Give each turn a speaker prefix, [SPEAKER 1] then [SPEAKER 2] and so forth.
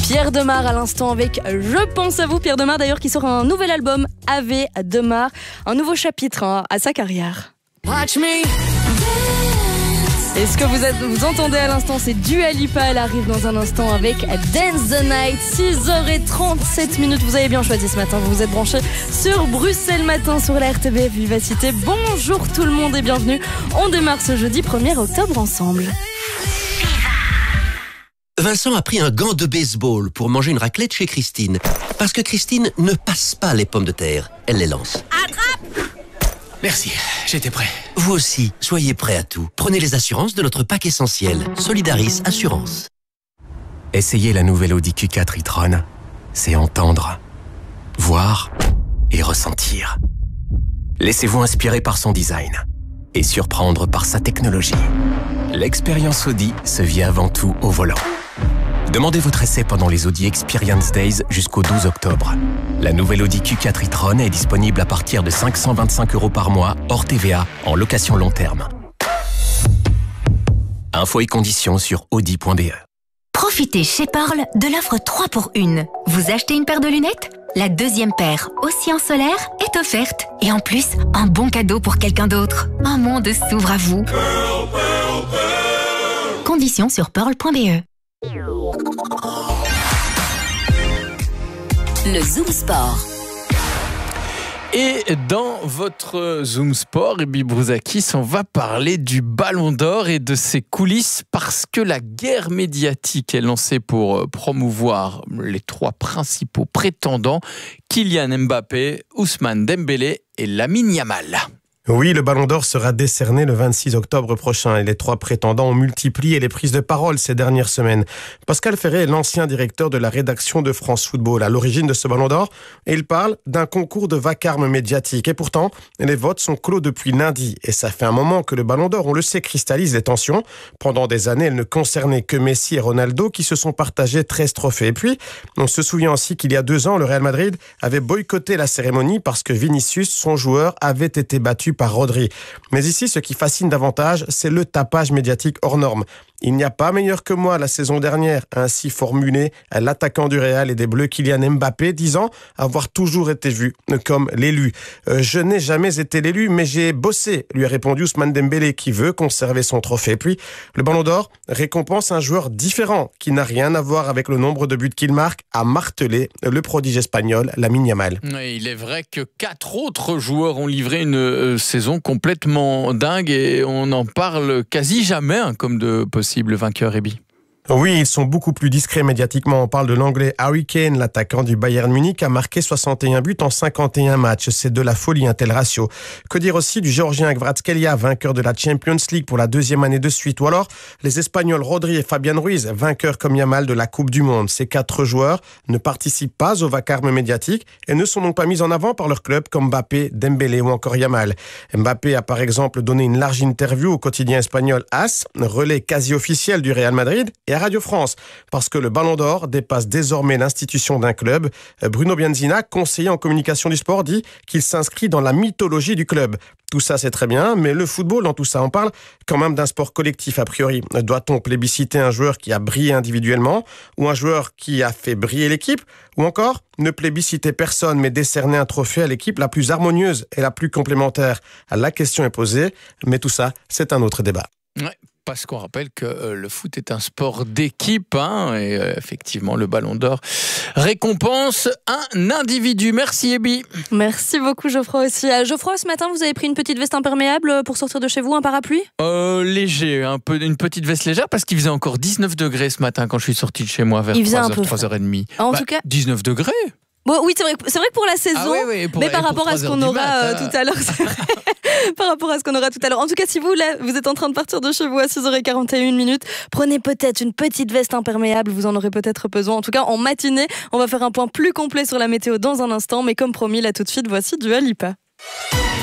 [SPEAKER 1] Pierre Demar à l'instant avec Je pense à vous. Pierre Demar d'ailleurs qui sort un nouvel album, Ave Demar, un nouveau chapitre à sa carrière.
[SPEAKER 2] Watch me.
[SPEAKER 1] Et ce que vous entendez à l'instant, c'est Dua Lipa. Elle arrive dans un instant avec Dance the Night. 6h37. Vous avez bien choisi ce matin. Vous vous êtes branchés sur Bruxelles Matin sur la RTBF Vivacité. Bonjour tout le monde et bienvenue. On démarre ce jeudi 1er octobre ensemble.
[SPEAKER 3] Vincent a pris un gant de baseball pour manger une raclette chez Christine. Parce que Christine ne passe pas les pommes de terre. Elle les lance.
[SPEAKER 2] Attrape!
[SPEAKER 4] Merci, j'étais prêt.
[SPEAKER 3] Vous aussi, soyez prêts à tout. Prenez les assurances de notre pack essentiel. Solidaris Assurance.
[SPEAKER 4] Essayez la nouvelle Audi Q4 e-tron. C'est entendre, voir et ressentir. Laissez-vous inspirer par son design et surprendre par sa technologie. L'expérience Audi se vit avant tout au volant. Demandez votre essai pendant les Audi Experience Days jusqu'au 12 octobre. La nouvelle Audi Q4 e-tron est disponible à partir de 525 € par mois, hors TVA, en location long terme. Infos et conditions sur audi.be.
[SPEAKER 5] Profitez chez Pearl de l'offre 3 pour 1. Vous achetez une paire de lunettes? La deuxième paire, aussi en solaire, est offerte. Et en plus, un bon cadeau pour quelqu'un d'autre. Un monde s'ouvre à vous.
[SPEAKER 2] Pearl, Pearl, Pearl.
[SPEAKER 5] Conditions sur pearl.be.
[SPEAKER 6] Le Zoom Sport.
[SPEAKER 7] Et dans votre Zoom Sport, Ebi Brouzakis, on va parler du Ballon d'Or et de ses coulisses parce que la guerre médiatique est lancée pour promouvoir les 3 principaux prétendants, Kylian Mbappé, Ousmane Dembélé et Lamine Yamal.
[SPEAKER 8] Oui, le Ballon d'Or sera décerné le 26 octobre prochain et les 3 prétendants ont multiplié les prises de parole ces dernières semaines. Pascal Ferré est l'ancien directeur de la rédaction de France Football à l'origine de ce Ballon d'Or et il parle d'un concours de vacarme médiatique. Et pourtant, les votes sont clos depuis lundi et ça fait un moment que le Ballon d'Or, on le sait, cristallise les tensions. Pendant des années, elle ne concernait que Messi et Ronaldo qui se sont partagés 13 trophées. Et puis, on se souvient aussi qu'il y a 2 ans, le Real Madrid avait boycotté la cérémonie parce que Vinicius, son joueur, avait été battu par Rodri. Mais ici, ce qui fascine davantage, c'est le tapage médiatique hors norme. Il n'y a pas meilleur que moi la saison dernière, ainsi formulé l'attaquant du Real et des Bleus Kylian Mbappé, disant avoir toujours été vu comme l'élu. Je n'ai jamais été l'élu, mais j'ai bossé, lui a répondu Ousmane Dembélé, qui veut conserver son trophée. Puis, le Ballon d'Or récompense un joueur différent, qui n'a rien à voir avec le nombre de buts qu'il marque, a martelé le prodige espagnol Lamine Yamal.
[SPEAKER 7] Oui, il est vrai que 4 autres joueurs ont livré une saison complètement dingue et on n'en parle quasi jamais comme de possible vainqueur, Ebi.
[SPEAKER 8] Oui, ils sont beaucoup plus discrets médiatiquement. On parle de l'anglais Harry Kane, l'attaquant du Bayern Munich, a marqué 61 buts en 51 matchs. C'est de la folie, un tel ratio. Que dire aussi du Géorgien Kvaratskhelia, vainqueur de la Champions League pour la 2e année de suite. Ou alors, les Espagnols Rodri et Fabian Ruiz, vainqueurs comme Yamal de la Coupe du Monde. Ces 4 joueurs ne participent pas au vacarme médiatique et ne sont donc pas mis en avant par leur club comme Mbappé, Dembélé ou encore Yamal. Mbappé a par exemple donné une large interview au quotidien espagnol AS, relais quasi officiel du Real Madrid, et à Radio France, parce que le Ballon d'Or dépasse désormais l'institution d'un club. Bruno Bianzina, conseiller en communication du sport, dit qu'il s'inscrit dans la mythologie du club. Tout ça, c'est très bien, mais le football, dans tout ça, on parle quand même d'un sport collectif, a priori. Doit-on plébisciter un joueur qui a brillé individuellement, ou un joueur qui a fait briller l'équipe, ou encore ne plébisciter personne, mais décerner un trophée à l'équipe la plus harmonieuse et la plus complémentaire? La question est posée, mais tout ça, c'est un autre débat.
[SPEAKER 7] Ouais. Parce qu'on rappelle que le foot est un sport d'équipe, et effectivement le Ballon d'Or récompense un individu. Merci Ebi.
[SPEAKER 1] Merci beaucoup Geoffroy aussi. Geoffroy, ce matin vous avez pris une petite veste imperméable pour sortir de chez vous, un parapluie?
[SPEAKER 7] Léger, une petite veste légère parce qu'il faisait encore 19 degrés ce matin quand je suis sorti de chez moi vers 3h, 3h30.
[SPEAKER 1] En tout cas
[SPEAKER 7] 19 degrés.
[SPEAKER 1] Bon, oui, c'est vrai que pour la saison, mais par rapport à ce qu'on aura tout à l'heure, c'est vrai. Par rapport à ce qu'on aura tout à l'heure. En tout cas, si vous, là, vous êtes en train de partir de chez vous à 6h41, prenez peut-être une petite veste imperméable, vous en aurez peut-être besoin. En tout cas, en matinée, on va faire un point plus complet sur la météo dans un instant, mais comme promis, là tout de suite, voici Dua Lipa.